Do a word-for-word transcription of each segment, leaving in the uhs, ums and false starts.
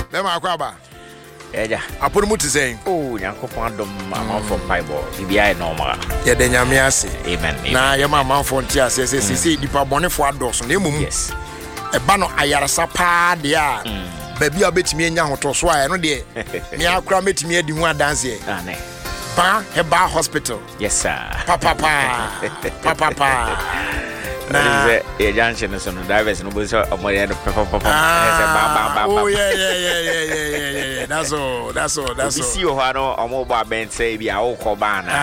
Be ma kwaba. Eja. Aponu muti saying. Oh, Yankopon dom amount from Bible. Bibia normal. Ye de nyame ase. Amen. Na ye ma amount for ntia se se se dipa bone fo adoso na emum. Yes. E ba no ayaresa pa de a. Baby a betimi anya hoto so a no de. Me akra metimi adi hu adanse e. Ah ne. Pa Heba Hospital. Yes sir. Pa pa pa. Pa pa pa. Na e junction so no drivers no bo so omori no pa pa pa. Oh yeah yeah yeah yeah yeah yeah yeah. That's all. That's all. That's all. See you no omo bo abent say bi a wo ko ba na.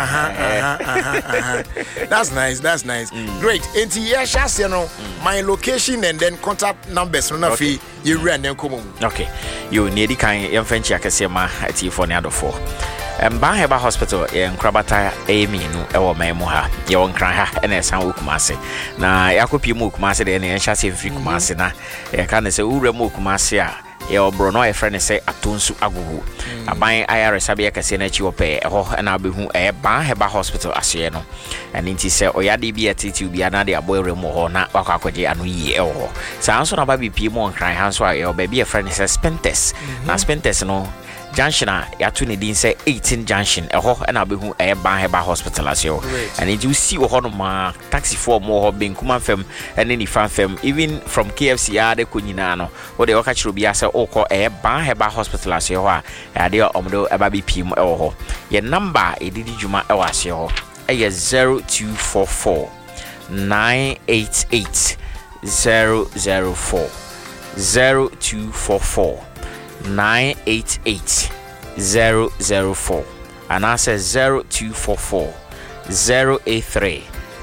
That's nice. That's nice. Mm. Great. Enti yeah shas you know my location and then contact numbers no na fi you and then come. Okay. You need kan yem fanchi akese ma ati for ne adofo. Mba Heba Hospital in Krabata Aminu ewo memu ha ye won kran ha ene san Kumase na yakopi mu Kumase de ne enhya se free Kumase na ye ka ne se wura mu Kumase a ye obro no ye friend se atonsu agugu aban ayare sabe kase na chi ope eho na behu e Ba Heba Hospital asye no ene nti se oyade bi atiti bi ana de aboyre mu ho na wakwakoje anu yi eho sa anso na ba bi pie mu kran ha so a ye oba bi ye friend se Spentes na Spentes no junction a yatu ne din say eighteen junction eho na behu e Ba Heba Hospital asyo and it you see ho no ma taxi for mo ho benkuma fam ene ni fan fam even from K F C ade ko nyina no wo de waka chiro bia say okọ e Ba Heba Hospital asyo a ade omdo eba bi pim e ho ye number e didi juma e wa asyo e zero two four four nine eight eight zero zero four zero two four four nine eight eight zero zero four and I say zero two four four zero eight three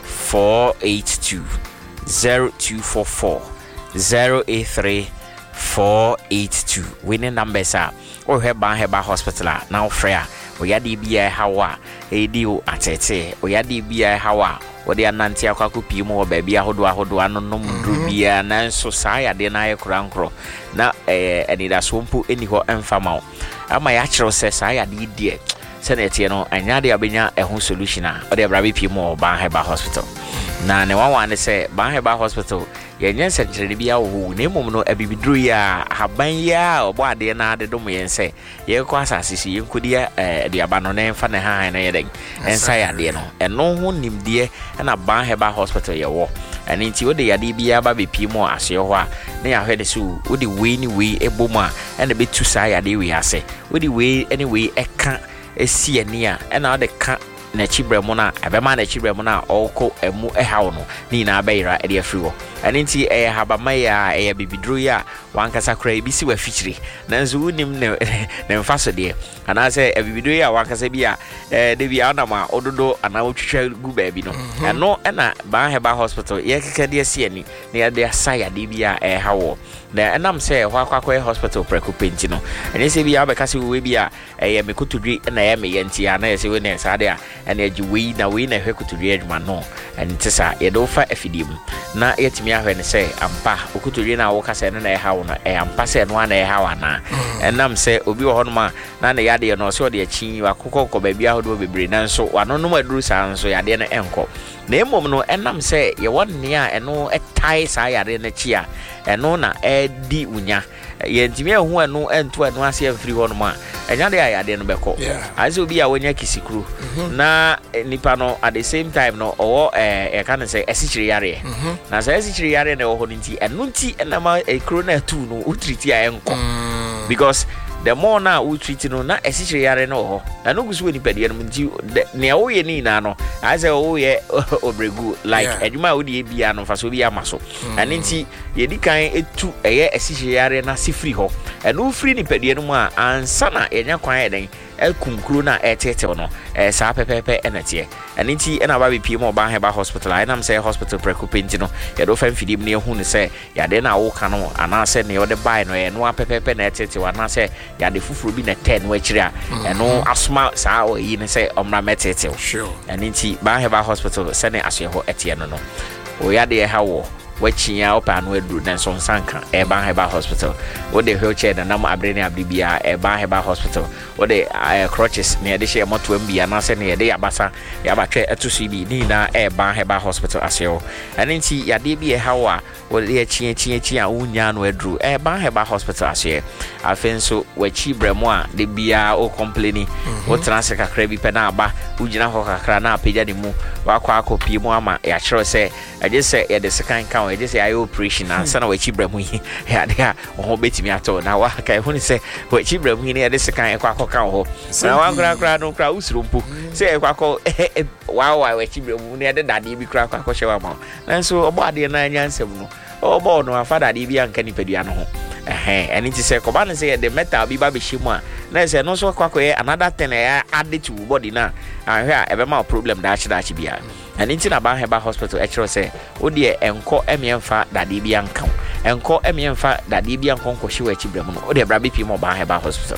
four eight two zero two four four zero eight three four eight two. Winning numbers are or Ba Heba Hospital now freya we had the B I hawa a deal atete we had the B I hawa or the ananti akwaku pimo baby ahodo ahodo ano no mdru bia na nso saa ya de na ye krankro na eh enida sompo eni ho emfama ama ya kiro se saa ya de die se na tie no anya de abenya ehun solution a o de brabe pimo Ba Heba Hospital na ne wanwa ne se Ba Heba Hospital ye nyen sentre bia wo ne mum no abibidru ya haban ya obo ade na ade dum yen se ye ko asase si yen kodia eh de aba no ne mfa ne ha na ye den ensa ya de no eno ho nimde na Ba Heba Hospital ye wo eni nti wo de yade bia ba be pimo ase ho a na ya hwede so wo de we ni we ebom a ena betu sa yade we ase wo de we anyway eka esi ani a ena de ka na chibremu na abema na chibremu na oko emu ehawo no ni na abayira e de afriwo ani nti e habama ya e bibidru ya wankasa kra ebisi wa fichiri nanzo unim ne ne mfaso de ana se e bibidru ya wankasa bia e de bia na ma ododo ana otwitwa gu ba bi no eno na Ba Heba Hospital ye keka de asi ani na ya de asaya de bia e hawo na enam se ho akwakwa hospital preku penti no ene se bia be kase we bia e ye mekotudri na ye me ye ntia na ye se we na sa de a ene agi we na we na hwe kotudri adwuma no ene tisa ye do fa afidim na yetimi ahwe ne se ampa okotudri na wo kase ne na ye hawo no e ampa se no na ye hawo na enam se obi wo honoma na na yade no se o de achi wakokọ ko ba bia hodo bebre na nso wano no maduru sa nso yade no enko na emom no enam se ye wonne a eno etai sa yade na chi a eno na edi unya ye ntimi ehu eno ento eno ase afiri ho no ma enya de ayade no beko aze obi a wonya kisikuru na nipa no at the same time no owo eh e kan se esichiri yare na se esichiri yare na ho nti eno nti na ma ekro na tu no utriti a enko because the more na we treat no na esichiri yare no ho na no gusu ni pede no nti ne wo ye ni na no aze wo ye obregu like adwuma wo de bia no faso bia maso ani nti ye di kan etu eye esichiri yare na sifri ho eno free ni pede no mu a ansa na enya kwan eden ekumkuru na etete no eh sa pepepe enetie ani nti ena ba bi pimo Ba Heba Hospital ai nam say hospital preku penti no ye do fan fidim ne hu ne say ya de na wo ka no ana say ne yo de buy no ye no pepepe na etete wa na say ya de fufuru bi na ten wa kire a eno asma sa o yi ne say omra metete sure ani nti Ba Heba Hospital se ne aso ho etie no no o ya de ha wo wachia opa no aduru na so nsanka e ban heba hospital wo de wheelchair na nam abre ne abre bia e ban heba hospital wo de crutches ne de hye moto am bia na se ne de yabasa yabatwe etosu bi ni na e ban heba hospital aseo ene nti yade bi e hawa wo de chia chia chia unya no aduru e ban heba hospital aseo afenso wachi bremo a de bia o complaini wo transe kakra bi pe na aba ugina ho kakra na apagya de mu wakwa akopie mu ama ya kyerɛ sɛ agye sɛ yɛde sekan ka agye sɛ ayɛ operation ansa na wachi brɛ mu yi yɛde a ho betimi atɔ na waka ɛho ne sɛ wachi brɛ mu yi ne yɛde sekan ɛkɔ akɔka ho na wakora kora no kora usuro mpo sɛ ɛkɔ akɔ wawa wachi brɛ mu ne yɛde dadeɛ bi kora akɔ akɔhyɛ wa ma nanso ɔbɔ adeɛ na anya nsɛm no ɔbɔ no afa dadeɛ bi anka nipadua no ho eh and it is a command say the metal be baby shima na say no so kwakwe another thing eh add to body na and here e be ma problem da chi da chi bia and it na ba heba hospital e kire say o de enko emiemfa dade bia nkan enko emiemfa dade bia nkan ko hwe achi brem no o de bra be pi mo ba heba hospital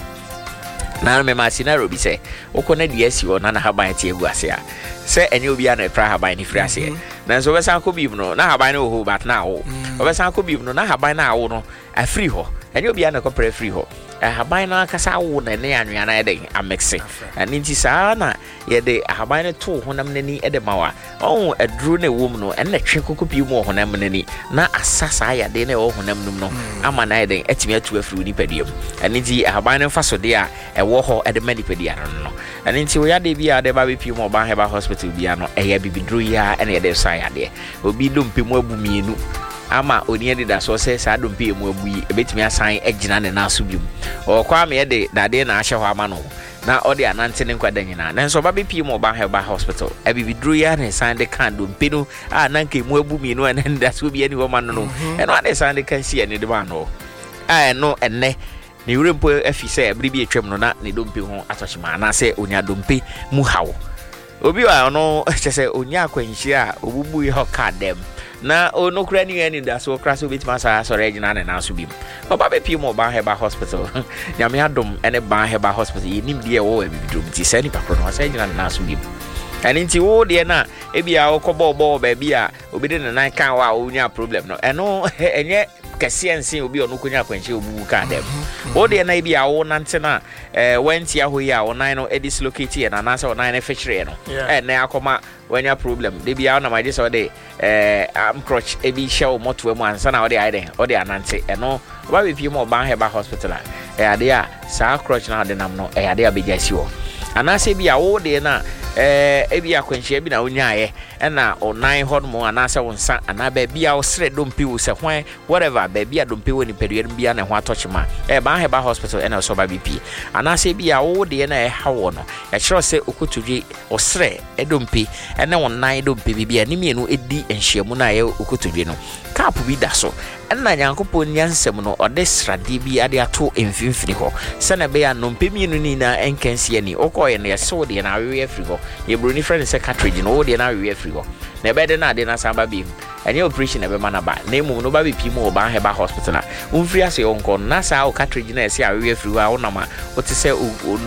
na me ma scenario bi say o ko na de asi o na na haban tie gu ase a say enye obi a na pra haban ni free ase na so be san ko bi no na haban no ho but na wo o be san ko bi no na haban na wo no a free ho enye obi a na ko pre free ho haban na kasa wo na ne anwea na ede amexe ani nti saa na ye de haban ne to honam nani ede mawa on aduru na wom no en na twe kokopi mu honam nani na asasa ya de na wo honam num no ama na ede etimi atu afiri ni padiam ani nti haban ne faso de a e wo ho ede mani padia no ani nti wo ya de bia de ba be pi mu ba heba hospital bia no e ya bibidru ya ene de sa ya de obi dompe mu abu mienu ama oni de da so se sa dompe mu abu yi ebetimi asan agina ne na so bium o kwa me de dade na ahye ho ama no na odi anante ne nkwada nyina nanso ba be pi mu ba heba hospital ebibidru ya ne san de kan dompe no a nanke mu abu mienu ene da so bi ani ho ma no no eno ade san de kan si ene de ba no a eno enne ni urempo afise ebri bi etwem no na ne dompe ho atochima na se onya dompe mu hawo obi wa no chese onya akwanhia obubu yi ho ka dem na ono kura ni ani da so kra so bitima sa so regina na na so bim oba be pi mo ba heba hospital nyame adom ene ba heba hospital yinim de e wo e bibidum ti sani pakro no sa regina na so bim ani nti wo de na e bia wo kobo bo ba bia obi de na kan wa onya problem no eno enye kasiensin obi ono konya akwanhia obubu ka dem wo de na e bia wo nante na eh wenti ahoyi a onan no e dislocate na na sa onan na fechire no eh na akoma wanya problem de bia na maje so de eh am crutch e bi show moto mu ansa na wo de aide wo de anante eno ba be pi mo ban heba hospital eh ade a sa crutch na de nam no eh ade a bejasi wo anase bia wo de na eh e bia akwanhia bi na onyae na onan ho mo anase wonsa ana ba bia wo sre dompi wo se hwan whatever ba bia dompi wo ni period bia na ho atochima eh ban heba hospital ena so ba bp anase bia wo de na e hawo no ya kire se okotudwe o sre e dompi ena onan dompi bia ni mienu edi enhyiamu na ye okotudwe no cap bi da so ena nyankopon nyansem no ode srade bi ade ato emfimfini ho se na be ya no mpemienu ni na enkansi ani okoye na ye so de na awe afiri ho ye broni friend se cartridge no wo de na awe afiri ho na be de na de na samba bi any operation ebe mana ba na emu no ba be pi mu ba heba hospital na umfiri ase onko na sa o cartridge na ese awe afiri ho na ma o te se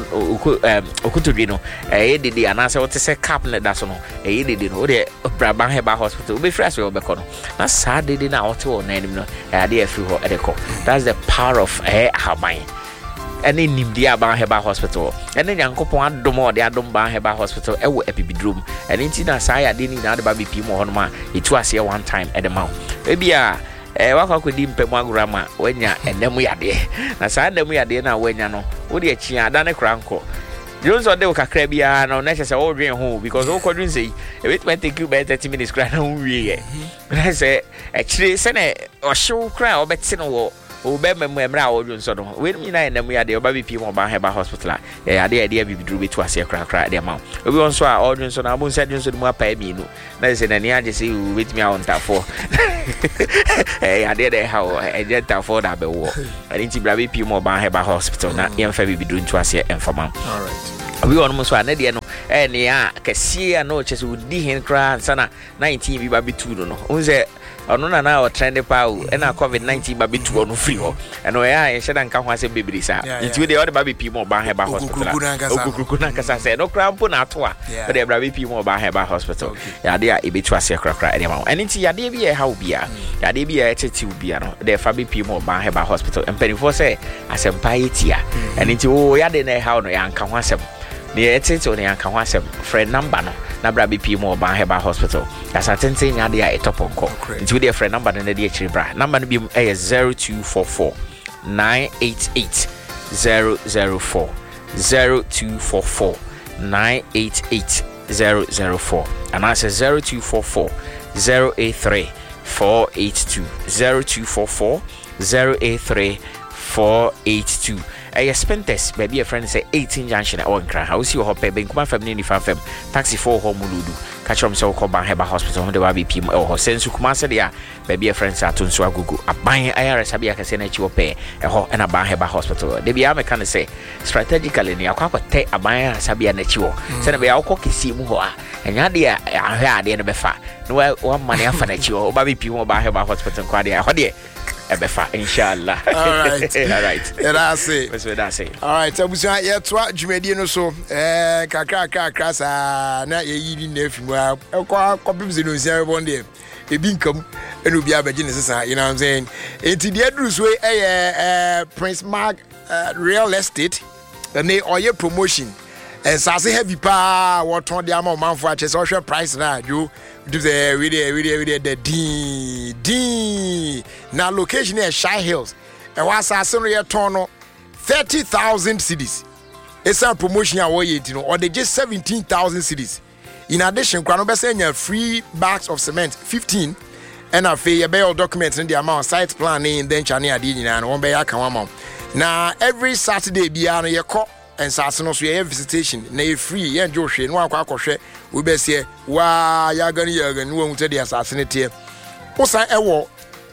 okutudwe no eh de de ana se o te se cap na da so no eh de de no o de ba heba hospital o be free ase o be ko no na sa de de na o te o na nim no eh de afiri ho e de ko that's the power of eh haban ene nimdia ba heba hospital ene nyankopon adom ode adom ba heba hospital ewo epibidrum ene nti na sa ya de ni na de ba bepi mo hono ma etu ase one time e de ma ebia eh wakwa kodi mpemu agura ma wanya enemu yade na sa enemu yade na wanya no wo de achi ada ne kranko Jones ode kakra bia na na chese o dwen ho because o kodun sei e wait wait take you by thirty minutes kra na wie na say e chire se na o hyew kra o beti no wo o be memu emra o Jones no we mi na enemu yade o ba bi pi mo ba heba hospital e ade ade bi bidru betu ase kra kra de ma obi won so a o Jones na abun se Jones mu apa mi nu na se na ni age se you wait me on tafo eh ade de ha o e je tafo da be wo ani ti bra bi pi mo ba heba hospital na yem fa bi bidru ntu ase enfama all right we won mo so anade no eh ne a kese a no chese udi hen kra sana nineteen bi ba bitu no no unze ono na na o trend pa o e na covid nineteen ba betu ono free ho e no ya e sheda nka ho asem bebiri sa nti we dey all ba be pi mo ba Heba hospital okukuku na kasa say no krampo na to a we dey bra be pi mo ba Heba hospital ya de a e betu ase krakra e dey ma and nti ya de bi e ha obi a ya de bi e tete obi a no dey fa be pi mo ba Heba hospital empanifo say asem pa yetia and nti o ya de na ha no ya nka ho asem ne etete on ya nka ho asem friend number no na bra be pi mo ba Heba hospital asa tenten ya de a etoponko nti we dey friend number no na de akiri bra number no bi e zero two four four nine eight eight zero zero four zero two four four nine eight eight zero zero four and I say zero two four four zero eight three four eight two zero two four four zero eight three four eight two. A spentes baby a friend say eighteen junction at one cry house you hope ben kuma fam ni fa fam taxi for home muludu catch am so ko ba Heba hospital ho de ba B P m ho sensu kuma se dia baby a friend say atonso agugu aban ayare sabi akase na chi wo pe e ho na ba Heba hospital de bia me kan say strategically ni akwa kwate aban sabi na chi wo se na bia akọ kesi mu ho a enya de ahwe ade ne be fa no wa mane afa na chi wo ba B P mo ba Heba hospital kwa de ho de ebefa inshallah. All right. All right. That's it. That's what I say. All right. Abusia ye twa dwumadi no so eh kakra kakra sa na ye yidi na afimu a kwa kopimse no sia bonde ebi nkam enu bia beje ne sesa, you know what I'm saying? Enti de aduru so eh eh Prince Mark uh, Real Estate na oye promotion and sase heavy pa what ton de ama manfo a che so hwe price na jo do the we dey we dey we dey the d d na location is Shy Hills and was sase no ye ton no thirty thousand cedis. It's a promotion a way you know or they just seventeen thousand cedis. In addition, kwano be say nya free bags of cement fifteen and a fee your documents in the amount site planning then chane ade nyina no one be aka amount. Now every Saturday bia no ye call and sasino so ye visitation na ye free ye njo hwe no akwa akohwe we be se wa ya gani ya gani wo huta de asasine tie osan ewo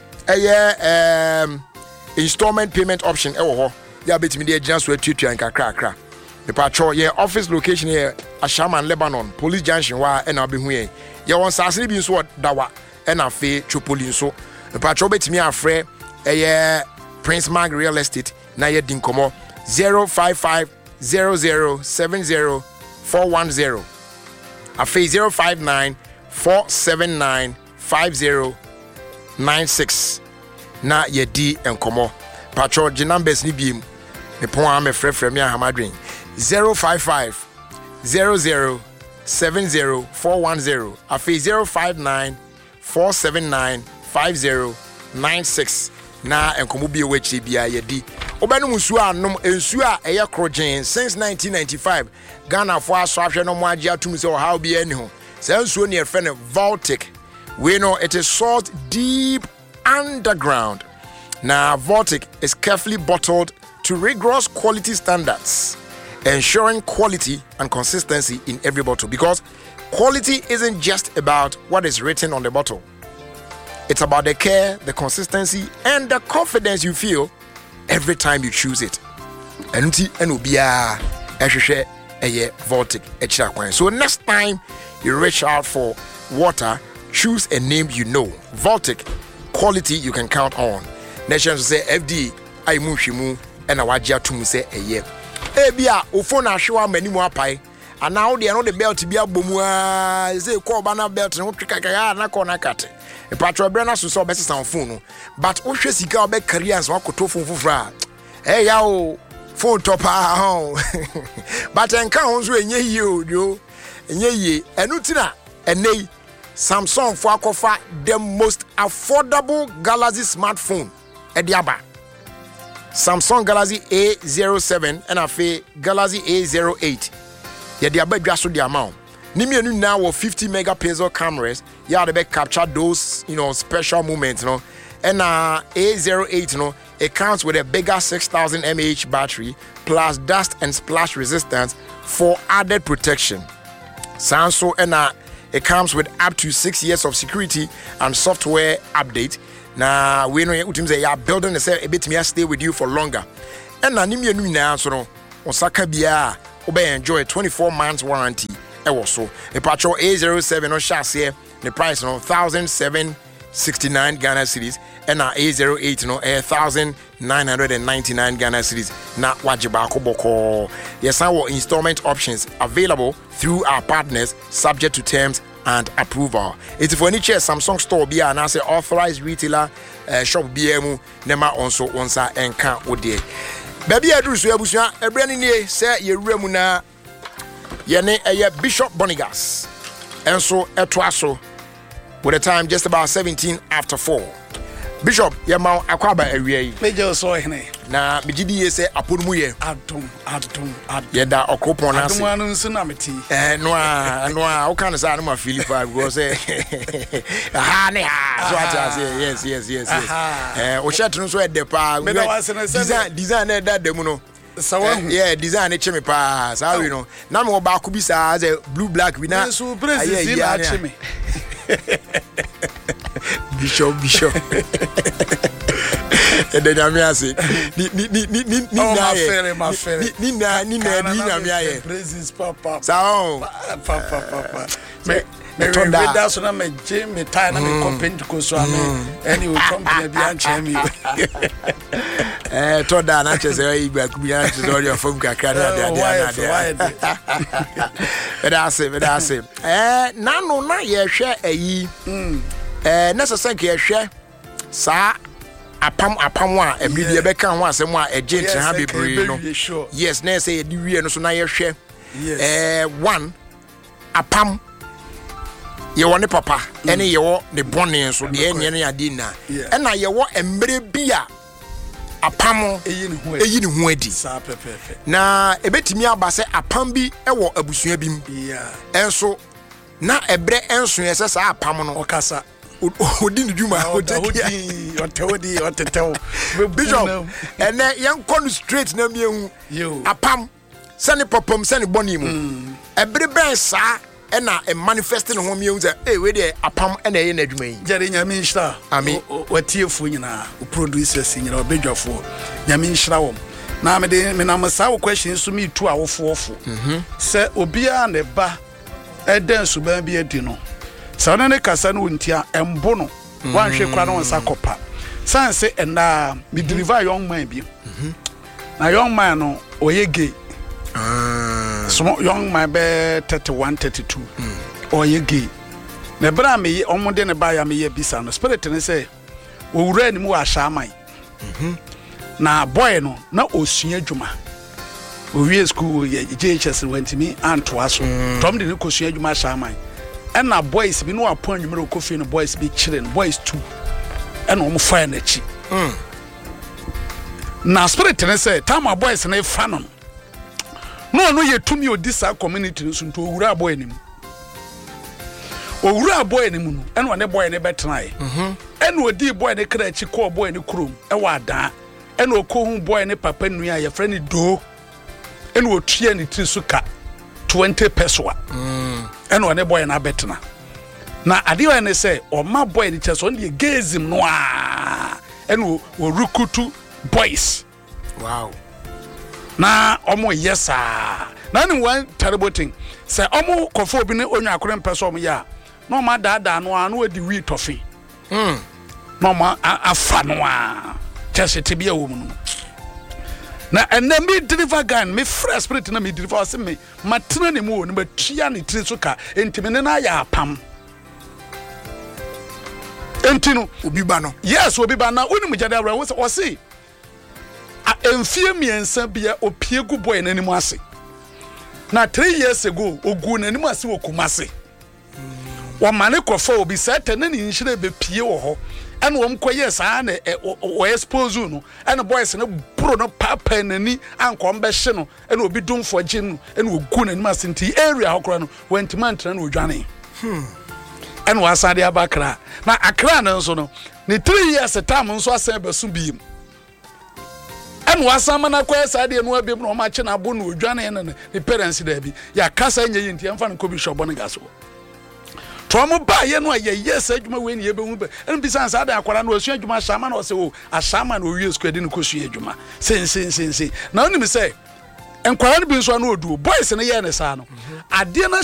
eye um installment payment option ewo ho ya betimi de agina so atuatu an kakra kakra the patrol ye office location here Ashaman Lebanon police junction wa e na obehu ye ye won sasine bi nso dawa e na fe Tripoli nso the patrol betimi afre eye Prince Mark Real Estate na ye dinkomo zero five five zero zero seven zero four one zero afi zero five nine four seven nine five zero nine six na yedi enkomo patrol the numbers ni biem me pon am frefre me ahamadwen zero five five zero zero seven zero four one zero afi zero five nine four seven nine five zero nine six na enkomo bi ewachi bia yedi obanu musu anom ensu a eye krogen since nineteen ninety-five Ghana for aso ahwe no mo age atum se o how bi ani ho se ensu ne efe ne Voltic we know it is sourced deep underground. Now Voltic is carefully bottled to rigorous quality standards, ensuring quality and consistency in every bottle, because quality isn't just about what is written on the bottle. It's about the care, the consistency, and the confidence you feel every time you choose it. Enuti enubia ehwehwe eye Voltic echira kwan. So next time you reach out for water, choose a name you know. Voltic, quality you can count on. Nations say F D I mu hwimu and awagya tum say eye. Ebia ofo na hwewa mani mu apai. And now they are not the belt to be a bomu. Say call banner belt and trika na corner cut. A patrol brana so so best on phone. But o hwe sika obe careers wa koto phone fufra. Eh ya o phone topper ho. But enka ho so enye yi o jo. Enye yi enutina enei Samsung for akofa the most affordable Galaxy smartphone ediaba. Samsung Galaxy A zero seven and afi Galaxy A zero eight. Yeah, they are better just the amount. Nimienu now with fifty megapixel cameras. Yeah, they be capture those, you know, special moments, you know. And uh, A zero eight, you know, it comes with a bigger six thousand milliamp hour battery plus dust and splash resistance for added protection. Samsung and uh, it comes with up to six years of security and software update. Now we know you say you're building a bit me stay with you for longer. And now nimienu now so no Osaka bia Obe enjoy twenty-four months warranty. E was so the patrol A zero seven on chassis the price no one thousand seven hundred sixty-nine Ghana cedis and na A zero eight no one thousand nine hundred ninety-nine Ghana cedis na wajiba akoboko. Yes, our installment options available through our partners subject to terms and approval. It's for any chair Samsung store be and as authorized retailer uh, shop B M nema also onsa enka odie. Baby adru so abusua ebrani nie say ye wura na ye ne eye Bishop Bonigas. Enso etwaso with the time just about seventeen after four. Bishop, ye ma akwaba awie yi. Major so hene. Na bigidi say aponu ye. Adom, adom, adom. Ye da okopon na se. Adom anu nso na meti. Eh no a no a o kan say no ma Philippa because eh ha ne ha. So I say yes yes yes yes. Eh o shirt no so e de pa. Design design na da dem no. Sawa yeah design e cheme pa. Sa we no. Na me oba ku bi sa say blue black we na. So president na cheme. Bishop Bishop e de nyame ase ni ni ni ni ni na ye ma fere ni na ni na di nyame aye praises papa sao papa papa me me tonda da so na me je me tie na me company ko so ame any we company bi an chemi eh tonda na che say igba ku bi an che so your phone kakra na dia dia na but I say but I say eh na no na ye hwe ayi eh necessary ke hwe sa apam apam a ebidi e beka ho asem a agent ha bebre no yes na say di wie no so na ye hwe eh one apam ye wo ne papa ene ye wo ne bone so de enye ne ade na e na ye wo embre bia apam eyi ne ho eyi ne ho adi sa pepepe na ebetimi aba se apam bi e wo abusua bim yeah enso na ebre enso ye se sa apam no okasa odi ni djuma odi odi otetew Bishop ene yanko no straight na mienu apam sane popom sane boni mu ebre ben sa ena e manifesting ho mienu say eh we dey apam ena ye na adwuma yi jare nyame nhira ami watiefo nyina o producers nyina obedwafo nyame nhira wom na me de me na masa wo question so me tu awofofo mhm se obia ne ba eden so ban bi adi no sa ne kasa no ntia embo no wanhwe kwa no nsa kopa sanse ena me deliver young man bi mhm na young man no oye gay ah so young man be thirty-one thirty-two mm. oye gay na bra me omode ne ba ya me ye bisa no spirit ne say owura ni mu wa shaman mhm na boy no na osua dwuma owie school ye J H S went me anto aso tom de ne kosua dwuma shaman and na boys bi no apon nwumere kofi no boys bi chilling boys two and no mo fire na chi mm na spirit ne say time boys na fa no no no ye tumi odisa community so nto owura boy nim owura boy nim no and one boy ne betena mhm and odi boy ne kra chi call boy ne krom e wa dan and okohu boy ne papa nua ye friend do and wo tua ne tri so ka twenty pesos mm and one boy na betena na ade wa ne say o ma boy ne cheso ne gazim no a and wo rukutu boys wow na omo yesa na ni one terrible thing say omo kofo bi ne onwa akore mpeso omo ya no ma dada no a no odi wi tofi mm no ma afa no a chese te bia wo mu no na enne me deliver gun me fresh spirit na me deliver se me matena ne mu ne batua ne tiri so ka entime ne na ya apam entino obi ba no yes obi ba na oni mu jada awra wo se a enfie miensa bia opiegu boy na nimu ase na three years ago ogu na nimu ase wo kumase wo mane kofa obi sete na ni nhire be pie wo ho and wom koye sa na o expose no and boys no bro no papa nani anko mbe hye no and obi dumfo gye no and ogu na nimu ase nti area hokora no went man tra na odwane hmm and wasade abakra na akra na nso no ni three years time nso asan besu biem and wasama na kwa sade no abiem no ma che na bo no odwane na ni parents da bi ya kasa nye yinti amfa no kobi shobo ne gaso Tomo ba ye no ye yes adwuma we ne ye behu be en bisan sa da akwara no osua adwuma shama na o se o ashama na o wie squad ni kosua adwuma sen sen sen sen na onim se enkwara no bi nso na odu boys ne ye ne sa no ade na